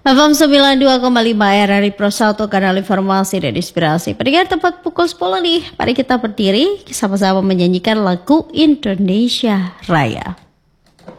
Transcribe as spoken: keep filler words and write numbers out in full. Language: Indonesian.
F M sembilan puluh dua koma lima R R I Pro satu, kanal informasi dan inspirasi. Pendengar, tepat pukul sepuluh nih, mari kita berdiri sama-sama menyanyikan lagu Indonesia Raya.